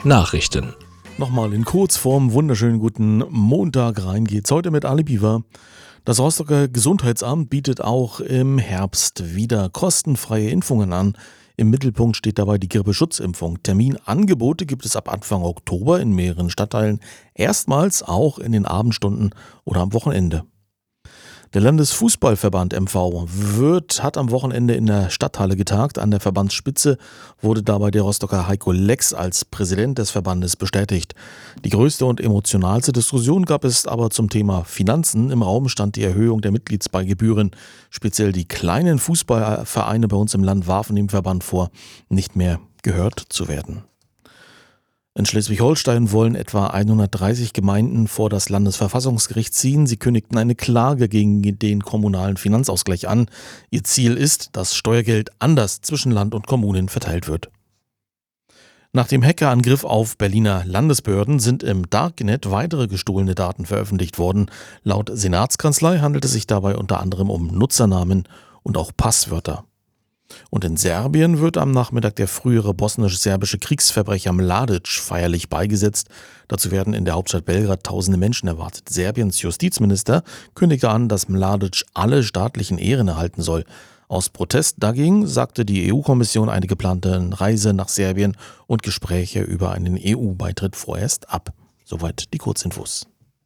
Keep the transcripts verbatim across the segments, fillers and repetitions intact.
Nachrichten. Nochmal in Kurzform, wunderschönen guten Montag rein geht's heute mit Ali Biver. Das Rostocker Gesundheitsamt bietet auch im Herbst wieder kostenfreie Impfungen an. Im Mittelpunkt steht dabei die Grippeschutzimpfung. Terminangebote gibt es ab Anfang Oktober in mehreren Stadtteilen, erstmals auch in den Abendstunden oder am Wochenende. Der Landesfußballverband M V wird, hat am Wochenende in der Stadthalle getagt. An der Verbandsspitze wurde dabei der Rostocker Heiko Lex als Präsident des Verbandes bestätigt. Die größte und emotionalste Diskussion gab es aber zum Thema Finanzen. Im Raum stand die Erhöhung der Mitgliedsbeigebühren. Speziell die kleinen Fußballvereine bei uns im Land warfen dem Verband vor, nicht mehr gehört zu werden. In Schleswig-Holstein wollen etwa hundertdreißig Gemeinden vor das Landesverfassungsgericht ziehen. Sie kündigten eine Klage gegen den kommunalen Finanzausgleich an. Ihr Ziel ist, dass Steuergeld anders zwischen Land und Kommunen verteilt wird. Nach dem Hackerangriff auf Berliner Landesbehörden sind im Darknet weitere gestohlene Daten veröffentlicht worden. Laut Senatskanzlei handelt es sich dabei unter anderem um Nutzernamen und auch Passwörter. Und in Serbien wird am Nachmittag der frühere bosnisch-serbische Kriegsverbrecher Mladic feierlich beigesetzt. Dazu werden in der Hauptstadt Belgrad tausende Menschen erwartet. Serbiens Justizminister kündigte an, dass Mladic alle staatlichen Ehren erhalten soll. Aus Protest dagegen sagte die E U-Kommission eine geplante Reise nach Serbien und Gespräche über einen E U-Beitritt vorerst ab. Soweit die Kurzinfos.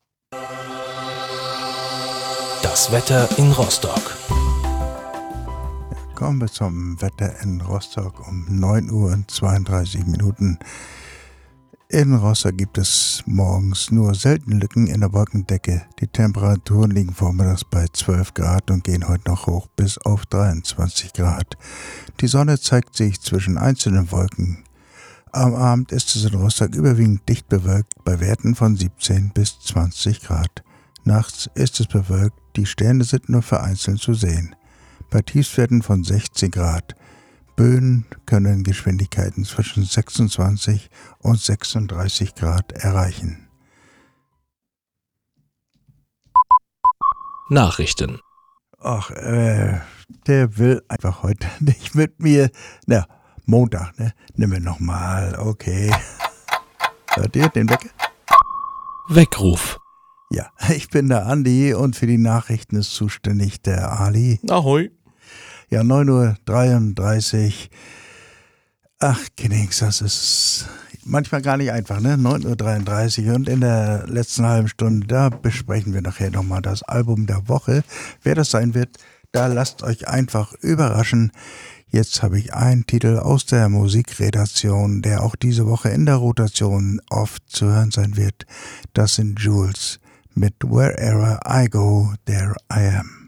Das Wetter in Rostock. Kommen wir zum Wetter in Rostock um neun Uhr und zweiunddreißig Minuten. In Rostock gibt es morgens nur selten Lücken in der Wolkendecke. Die Temperaturen liegen vormittags bei zwölf Grad und gehen heute noch hoch bis auf dreiundzwanzig Grad. Die Sonne zeigt sich zwischen einzelnen Wolken. Am Abend ist es in Rostock überwiegend dicht bewölkt bei Werten von siebzehn bis zwanzig Grad. Nachts ist es bewölkt, die Sterne sind nur vereinzelt zu sehen. Bei Tiefstwerten von sechzehn Grad. Böen können Geschwindigkeiten zwischen sechsundzwanzig und sechsunddreißig Grad erreichen. Nachrichten. Ach, äh, der will einfach heute nicht mit mir. Na, Montag, ne? Nimm wir nochmal, okay. Hört ihr den Wecker? Weckruf. Ja, ich bin der Andi und für die Nachrichten ist zuständig der Ali. Ahoi. Ja, neun Uhr dreiunddreißig. Ach, Kinnings, das ist manchmal gar nicht einfach, ne? neun Uhr dreiunddreißig und in der letzten halben Stunde, da besprechen wir nachher nochmal das Album der Woche. Wer das sein wird, da lasst euch einfach überraschen. Jetzt habe ich einen Titel aus der Musikredaktion, der auch diese Woche in der Rotation oft zu hören sein wird. Das sind Jules mit Wherever I Go, There I Am.